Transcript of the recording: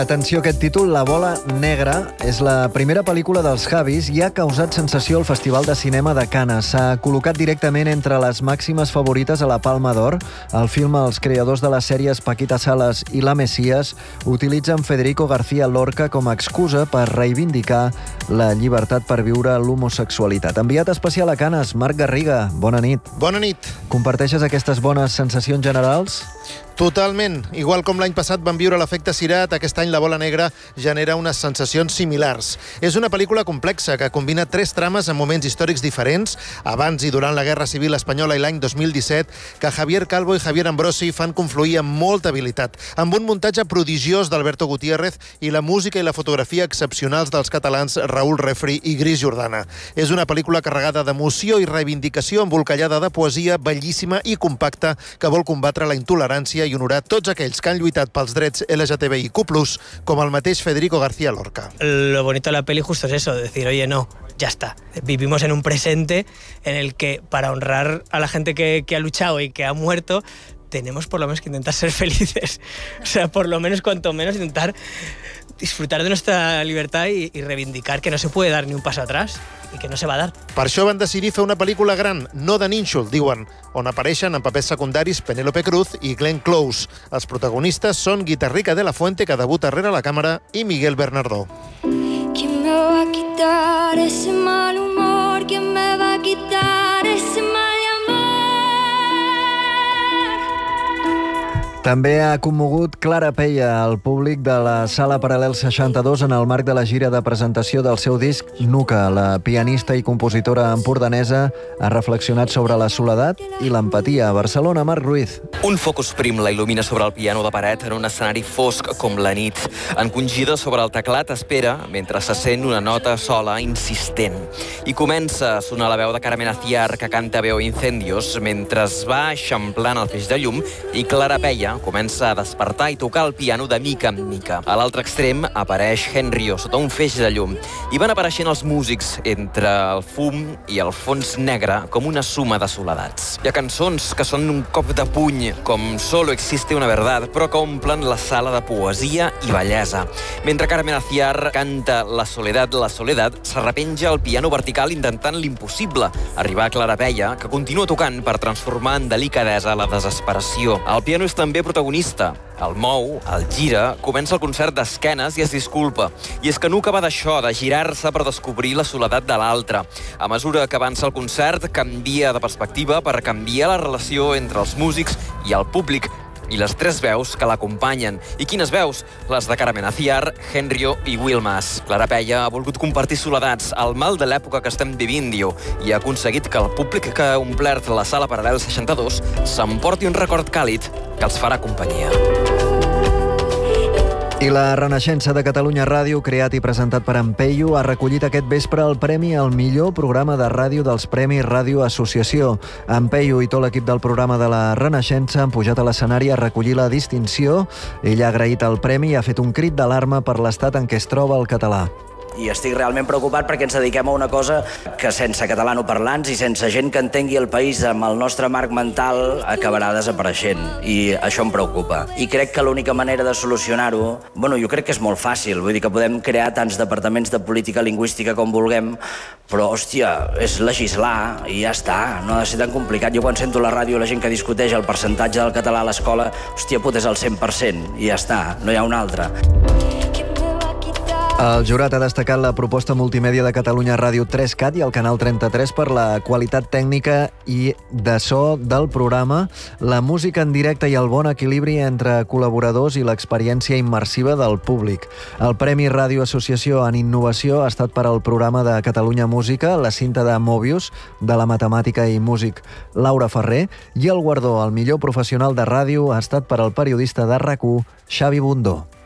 Atenció, aquest títol, La bola negra, és la primera pel·lícula dels Javis i ha causat sensació al Festival de Cinema de Canes. S'ha col·locat directament entre les màximes favorites a la Palma d'Or. El film, els creadors de les sèries Paquita Salas i La Mesías utilitzen Federico García Lorca com a excusa per reivindicar la llibertat per viure l'homosexualitat. Enviat especial a Canes, Marc Garriga, bona nit. Bona nit. Comparteixes aquestes bones sensacions generals? Totalment. Igual com l'any passat van viure l'efecte Cirat, aquest any La bola negra genera unes sensacions similars. És una pel·lícula complexa que combina 3 trames en moments històrics diferents, abans i durant la Guerra Civil Espanyola i l'any 2017, que Javier Calvo i Javier Ambrosi fan confluir amb molta habilitat, amb un muntatge prodigiós d'Alberto Gutiérrez i la música i la fotografia excepcionals dels catalans Raúl Refri i Gris Jordana. És una pel·lícula carregada d'emoció i reivindicació, embolcallada de poesia, bellíssima i compacta, que vol combatre la intolerància i honorar tots aquells que han lluitat pels drets LGTBIQ+, com el mateix Federico García Lorca. Lo bonito de la peli justo es eso, decir, oye, no, ya está. Vivimos en un presente en el que, para honrar a la gente que ha luchado y que ha muerto, tenemos por lo menos que intentar ser felices. O sea, por lo menos, cuanto menos, intentar disfrutar de nuestra libertad y reivindicar que no se puede dar ni un paso atrás i que no se va dar. Per això van decidir fer una pel·lícula gran, no de nínxol, diuen, on apareixen en papers secundaris Penélope Cruz i Glenn Close. Els protagonistes són Guitarrica de la Fuente, que debuta rere la càmera, i Miguel Bernardó. ¿Quién me va a quitar ese mal humor? ¿Quién me va a quitar ese mal amor? També ha commogut Clara Peia, el públic de la Sala Paral·lel 62, en el marc de la gira de presentació del seu disc Nuca. La pianista i compositora empordanesa ha reflexionat sobre la soledat i l'empatia. A Barcelona, Marc Ruiz. Un focus prim la il·lumina sobre el piano de paret en un escenari fosc com la nit. Encongida sobre el teclat espera mentre se sent una nota sola insistent. I comença a sonar la veu de Carmen Aciar, que canta Veo Incendios, mentre es va eixamplant el feix de llum, i Clara Peia comença a despertar i tocar el piano de mica en mica. A l'altre extrem apareix Henryo sota un feix de llum i van apareixent els músics entre el fum i el fons negre com una suma de soledats. Hi ha cançons que són un cop de puny, com Solo existe una verdad, però que omplen la sala de poesia i bellesa. Mentre Carmen Aciar canta La soledad, s'arrepenja el piano vertical intentant l'impossible, arribar a Clara Peia, que continua tocant per transformar en delicadesa la desesperació. El piano és també protagonista. El mou, el gira, comença el concert d'esquenes i es disculpa. I és que Nuca va d'això, de girar-se per descobrir la soledat de l'altre. A mesura que avança el concert, canvia de perspectiva per canviar la relació entre els músics i el públic, i les 3 veus que l'acompanyen. I quines veus? Les de Carmen Aciar, Henryo i Wilmas. Clara Peia ha volgut compartir soledats, el mal de l'època que estem vivint, diu, i ha aconseguit que el públic que ha omplert la Sala Paral·lel 62 s'emporti un record càlid que els farà companyia. I la Renaixença de Catalunya Ràdio, creat i presentat per en Peyu, ha recollit aquest vespre el premi al millor programa de ràdio dels Premis Ràdio Associació. En Peyu i tot l'equip del programa de la Renaixença han pujat a l'escenari a recollir la distinció. Ell ha agraït el premi i ha fet un crit d'alarma per l'estat en què es troba el català. I estic realment preocupat perquè ens dediquem a una cosa que sense catalanoparlants i sense gent que entengui el país amb el nostre marc mental acabarà desapareixent. I això em preocupa. I crec que l'única manera de solucionar-ho, jo crec que és molt fàcil. Vull dir que podem crear tants departaments de política lingüística com vulguem, però, hòstia, és legislar i ja està. No ha de ser tan complicat. Jo quan sento a la ràdio la gent que discuteix el percentatge del català a l'escola, hòstia puta, és el 100% i ja està, no hi ha un altre. El jurat ha destacat la proposta multimèdia de Catalunya Ràdio 3Cat i el Canal 33 per la qualitat tècnica i de so del programa, la música en directe i el bon equilibri entre col·laboradors i l'experiència immersiva del públic. El Premi Ràdio Associació en Innovació ha estat per al programa de Catalunya Música, la cinta de Mobius, de la matemàtica i músic Laura Ferrer, i el guardó al millor professional de ràdio ha estat per al periodista de RAC1, Xavi Bundó.